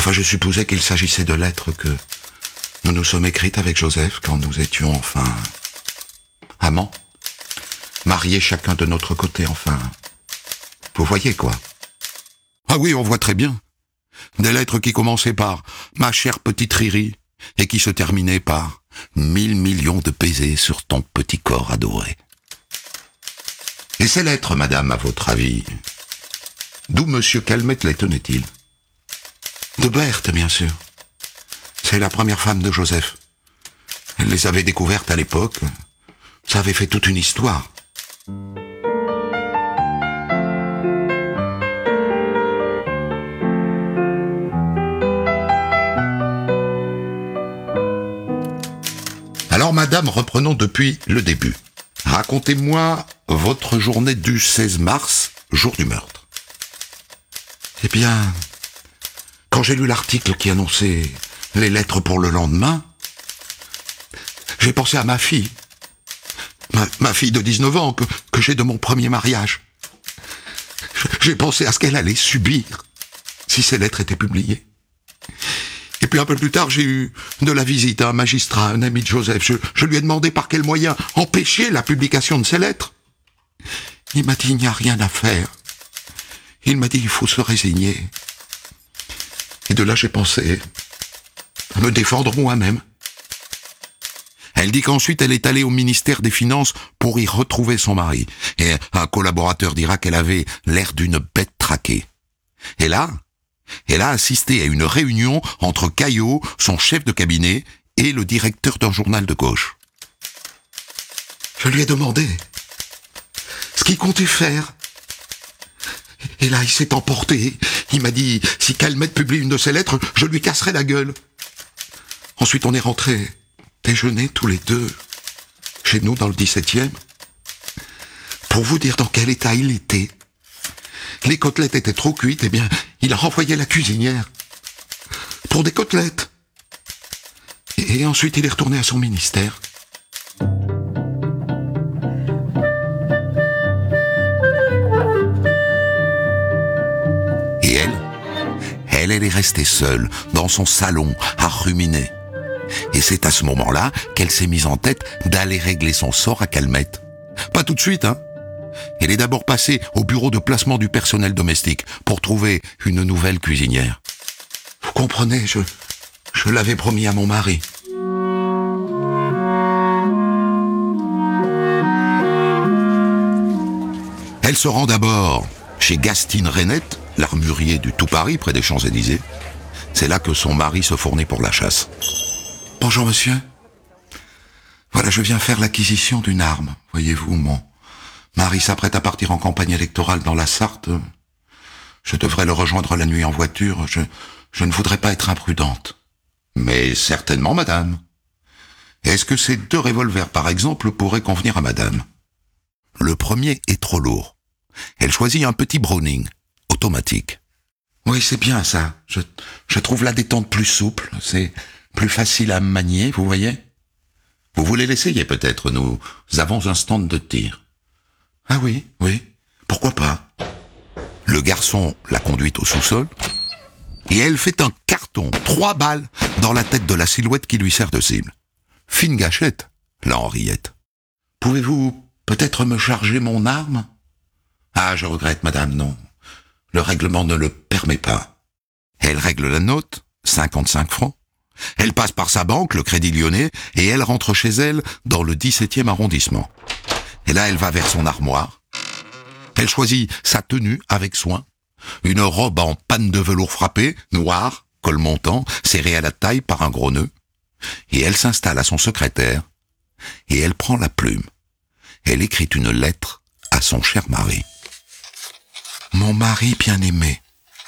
Enfin, je supposais qu'il s'agissait de lettres que nous nous sommes écrites avec Joseph quand nous étions, enfin, amants. Mariés chacun de notre côté, enfin. Vous voyez, quoi. Ah oui, on voit très bien. Des lettres qui commençaient par « Ma chère petite Riri » et qui se terminaient par « 1000 millions de baisers sur ton petit corps adoré ». Et ces lettres, madame, à votre avis, d'où monsieur Calmette les tenait-il? De Berthe, bien sûr. C'est la première femme de Joseph. Elle les avait découvertes à l'époque. Ça avait fait toute une histoire. Alors, madame, reprenons depuis le début. Racontez-moi votre journée du 16 mars, jour du meurtre. Eh bien, quand j'ai lu l'article qui annonçait les lettres pour le lendemain, j'ai pensé à ma fille. Ma fille de 19 ans que j'ai de mon premier mariage. J'ai pensé à ce qu'elle allait subir si ces lettres étaient publiées. Et puis un peu plus tard, j'ai eu de la visite à un magistrat, un ami de Joseph. Je lui ai demandé par quel moyen empêcher la publication de ces lettres. Il m'a dit, il n'y a rien à faire. Il m'a dit, il faut se résigner. Et de là, j'ai pensé à me défendre moi-même. Elle dit qu'ensuite, elle est allée au ministère des Finances pour y retrouver son mari. Et un collaborateur dira qu'elle avait l'air d'une bête traquée. Et là, elle a assisté à une réunion entre Caillot, son chef de cabinet, et le directeur d'un journal de gauche. Je lui ai demandé ce qu'il comptait faire. Et là, il s'est emporté. Il m'a dit, si Calmette publie une de ses lettres, je lui casserai la gueule. Ensuite, on est rentrés déjeuner tous les deux, chez nous dans le 17e. Pour vous dire dans quel état il était. Les côtelettes étaient trop cuites, eh bien, il a renvoyé la cuisinière pour des côtelettes. Et ensuite, il est retourné à son ministère. Et elle est restée seule, dans son salon, à ruminer. Et c'est à ce moment-là qu'elle s'est mise en tête d'aller régler son sort à Calmette. Pas tout de suite, hein. Elle est d'abord passée au bureau de placement du personnel domestique pour trouver une nouvelle cuisinière. Vous comprenez, je l'avais promis à mon mari. Elle se rend d'abord chez Gastine Renette, l'armurier du Tout Paris, près des Champs-Élysées. C'est là que son mari se fournit pour la chasse. Bonjour, monsieur. Voilà, je viens faire l'acquisition d'une arme. Voyez-vous, mon mari s'apprête à partir en campagne électorale dans la Sarthe. Je devrais le rejoindre la nuit en voiture. Je ne voudrais pas être imprudente. Mais certainement, madame. Est-ce que ces 2 revolvers, par exemple, pourraient convenir à madame? Le premier est trop lourd. Elle choisit un petit Browning, automatique. Oui, c'est bien ça. Je trouve la détente plus souple. C'est plus facile à manier, vous voyez? Vous voulez l'essayer peut-être? Nous avons un stand de tir. Ah oui, pourquoi pas? Le garçon l'a conduite au sous-sol, et elle fait un carton, 3 balles, dans la tête de la silhouette qui lui sert de cible. Fine gâchette, la Henriette. Pouvez-vous peut-être me charger mon arme? Ah, je regrette, madame, non. Le règlement ne le permet pas. Elle règle la note, 55 francs. Elle passe par sa banque, le Crédit Lyonnais, et elle rentre chez elle dans le 17e arrondissement. Et là, elle va vers son armoire. Elle choisit sa tenue avec soin. Une robe en panne de velours frappé, noire, col montant, serrée à la taille par un gros nœud. Et elle s'installe à son secrétaire. Et elle prend la plume. Elle écrit une lettre à son cher mari. Mon mari bien-aimé,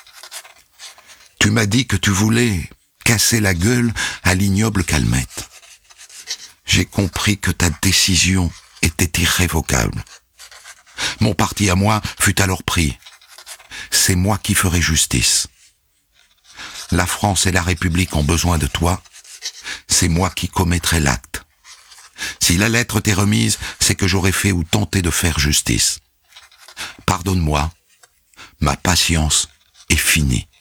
tu m'as dit que tu voulais casser la gueule à l'ignoble Calmette. J'ai compris que ta décision était irrévocable. Mon parti à moi fut alors pris. C'est moi qui ferai justice. La France et la République ont besoin de toi. C'est moi qui commettrai l'acte. Si la lettre t'est remise, c'est que j'aurais fait ou tenté de faire justice. Pardonne-moi. Ma patience est finie.